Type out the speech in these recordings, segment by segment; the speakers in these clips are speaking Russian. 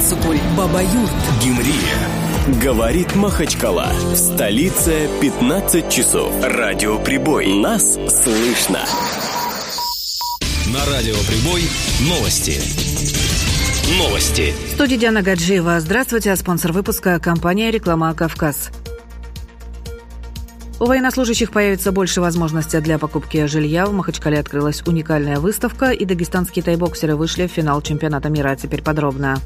Сукуль, Баба-Юрт, Гюмри. Говорит Махачкала. В столице 15 часов. Радио Прибой. Нас слышно. На Радио Прибой новости. Новости. В студии Диана Гаджиева. Здравствуйте. Спонсор выпуска – компания «Реклама Кавказ». У военнослужащих появится больше возможностей для покупки жилья. В Махачкале открылась уникальная выставка, и дагестанские тайбоксеры вышли в финал чемпионата мира. Теперь подробно.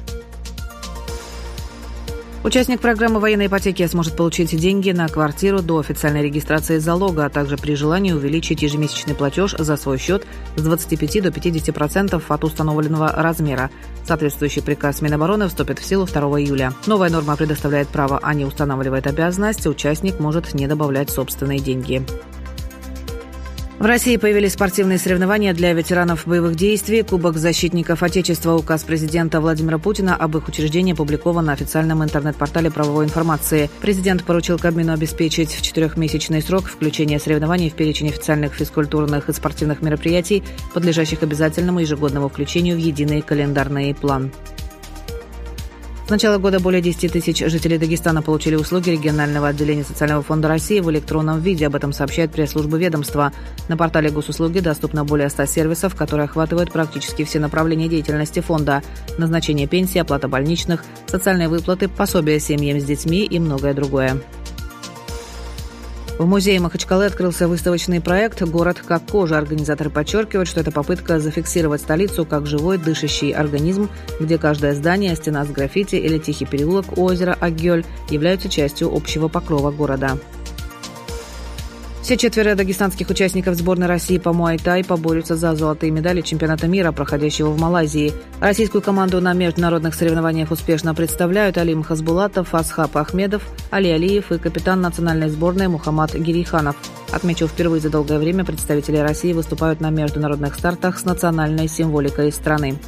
Участник программы военной ипотеки сможет получить деньги на квартиру до официальной регистрации залога, а также при желании увеличить ежемесячный платеж за свой счет с 25 до 50% от установленного размера. Соответствующий приказ Минобороны вступит в силу 2 июля. Новая норма предоставляет право, а не устанавливает обязанность. Участник может не добавлять собственные деньги. В России появились спортивные соревнования для ветеранов боевых действий. Кубок защитников Отечества. Указ президента Владимира Путина об их учреждении опубликован на официальном интернет-портале правовой информации. Президент поручил Кабмину обеспечить в 4-месячный срок включение соревнований в перечень официальных физкультурных и спортивных мероприятий, подлежащих обязательному ежегодному включению в единый календарный план. С начала года более 10 тысяч жителей Дагестана получили услуги регионального отделения Социального фонда России в электронном виде. Об этом сообщает пресс-служба ведомства. На портале госуслуги доступно более 100 сервисов, которые охватывают практически все направления деятельности фонда: назначение пенсии, оплата больничных, социальные выплаты, пособия семьям с детьми и многое другое. В музее Махачкалы открылся выставочный проект «Город как кожа». Организаторы подчеркивают, что это попытка зафиксировать столицу как живой дышащий организм, где каждое здание, стена с граффити или тихий переулок у озера Аггёль являются частью общего покрова города. Все 4 дагестанских участников сборной России по муай-тай поборются за золотые медали чемпионата мира, проходящего в Малайзии. Российскую команду на международных соревнованиях успешно представляют Алим Хасбулатов, Асхаб Ахмедов, Али Алиев и капитан национальной сборной Мухаммад Гириханов. Отмечу, впервые за долгое время представители России выступают на международных стартах с национальной символикой страны.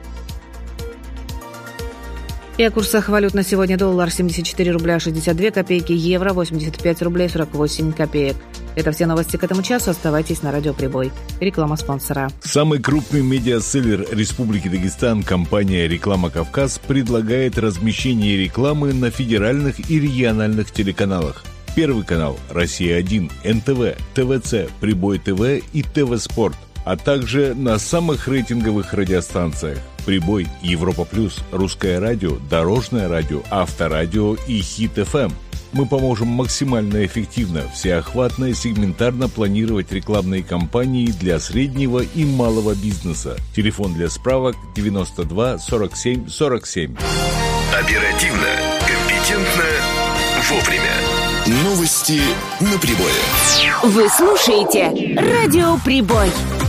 И о курсах валют на сегодня: доллар 74 рубля 62 копейки, евро 85 рублей 48 копеек. Это все новости к этому часу. Оставайтесь на Радио Прибой. Реклама спонсора. Самый крупный медиаселлер Республики Дагестан, компания «Реклама Кавказ», предлагает размещение рекламы на федеральных и региональных телеканалах. Первый канал «Россия-1», НТВ, ТВЦ, Прибой ТВ и ТВ Спорт, а также на самых рейтинговых радиостанциях: Прибой, Европа Плюс, Русское радио, Дорожное радио, Авторадио и Хит ФМ. Мы поможем максимально эффективно, всеохватно и сегментарно планировать рекламные кампании для среднего и малого бизнеса. Телефон для справок 92 47 47. Оперативно, компетентно, вовремя. Новости на Прибое. Вы слушаете Радио Прибой.